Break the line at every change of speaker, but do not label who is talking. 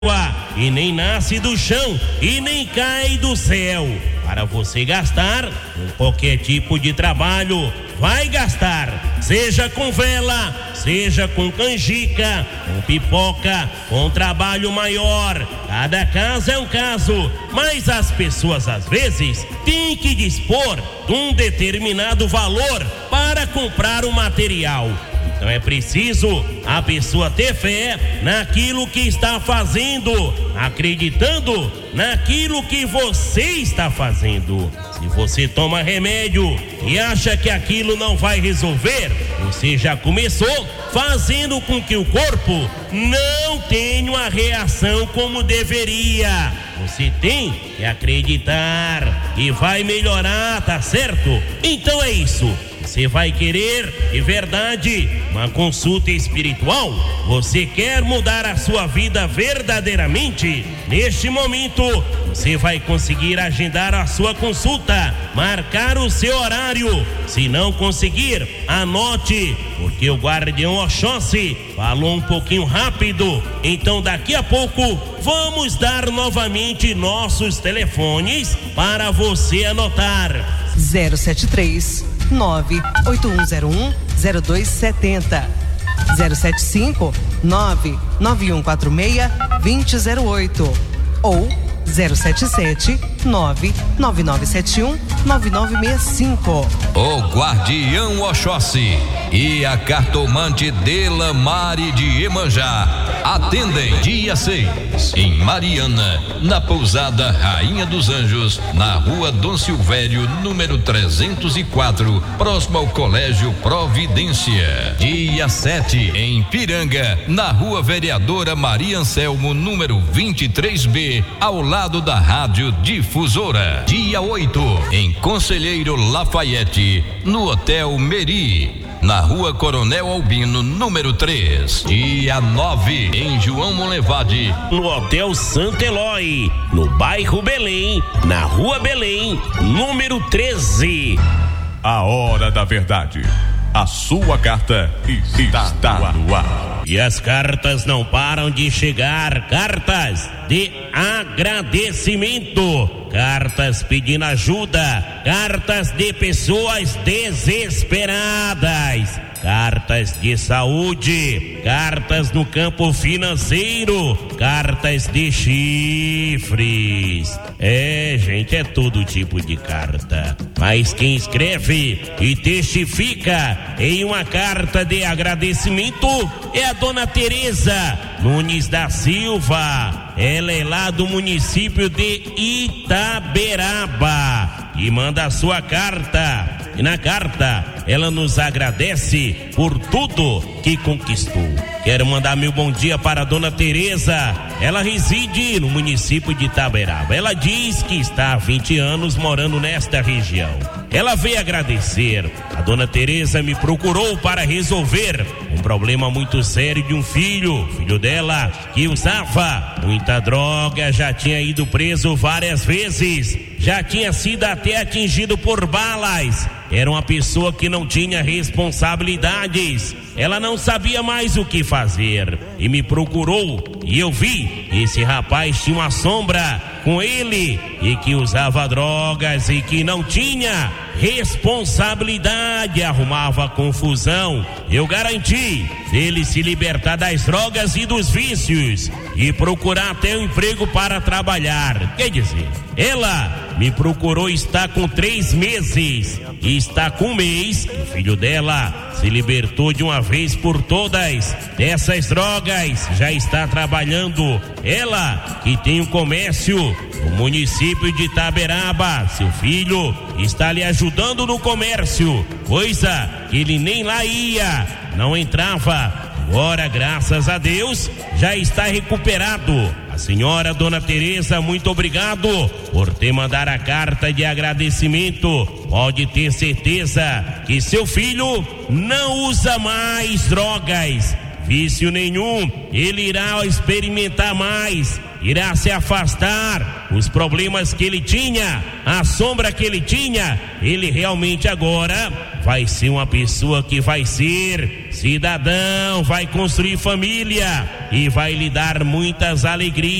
e nem nasce do chão e nem cai do céu. Para você gastar com qualquer tipo de trabalho, vai gastar, seja com vela, seja com canjica, com pipoca, com trabalho maior. Cada caso é um caso, mas as pessoas às vezes têm que dispor de um determinado valor para comprar o material. Então é preciso a pessoa ter fé naquilo que está fazendo, acreditando naquilo que você está fazendo. Se você toma remédio e acha que aquilo não vai resolver, você já começou fazendo com que o corpo não tenha uma reação como deveria. Você tem que acreditar que vai melhorar, tá certo? Então é isso. Você vai querer, de verdade, uma consulta espiritual? Você quer mudar a sua vida verdadeiramente? Neste momento, você vai conseguir agendar a sua consulta, marcar o seu horário. Se não conseguir, anote, porque o guardião Oxóssi falou um pouquinho rápido. Então daqui a pouco vamos dar novamente nossos telefones para você anotar.
073 98101 0270, 075 99146 2008 ou 077 99971 9965.
O Guardião Oxóssi e a cartomante Delamare de Iemanjá atendem dia 6 em Mariana, na pousada Rainha dos Anjos, na rua Dom Silvério, número 304, próximo ao Colégio Providência. Dia 7 em Piranga, na rua Vereadora Maria Anselmo, número 23B, ao lado da Rádio Difusora. Dia 8 em Conselheiro Lafayette, no Hotel Meri, na rua Coronel Albino, número 3. Dia 9 em João Monlevade,
no Hotel Santo Eloy, no bairro Belém, na rua Belém, número 13.
A hora da verdade. A sua carta está no ar.
E as cartas não param de chegar, cartas de agradecimento, cartas pedindo ajuda, cartas de pessoas desesperadas, cartas de saúde, cartas no campo financeiro, cartas de chifres. Gente, é todo tipo de carta. Mas quem escreve e testifica em uma carta de agradecimento é a dona Tereza Nunes da Silva. Ela é lá do município de Itaberaba e manda a sua carta. E na carta ela nos agradece por tudo que conquistou. Quero mandar meu bom dia para a dona Tereza. Ela reside no município de Itaberaba. Ela diz que está há 20 anos morando nesta região. Ela veio agradecer. A dona Tereza me procurou para resolver um problema muito sério de um filho dela que usava muita droga, já tinha ido preso várias vezes, já tinha sido até atingido por balas. Era uma pessoa que não tinha responsabilidades. Ela não sabia mais o que fazer e me procurou, e eu vi esse rapaz tinha uma sombra com ele e que usava drogas e que não tinha responsabilidade, arrumava confusão. Eu garanti ele se libertar das drogas e dos vícios e procurar até um emprego para trabalhar. Quer dizer, ela me procurou, está com 3 meses e está com 1 mês. O filho dela se libertou de uma vez por todas dessas drogas, já está trabalhando. Ela que tem um comércio no município de Itaberaba, seu filho está lhe ajudando no comércio, coisa que ele nem lá ia, não entrava. Agora, graças a Deus, já está recuperado. A senhora dona Tereza, muito obrigado por ter mandado a carta de agradecimento. Pode ter certeza que seu filho não usa mais drogas. vício nenhum. Ele irá experimentar mais, irá se afastar. Os problemas que ele tinha, a sombra que ele tinha, ele realmente agora vai ser uma pessoa que vai ser cidadão, vai construir família e vai lhe dar muitas alegrias.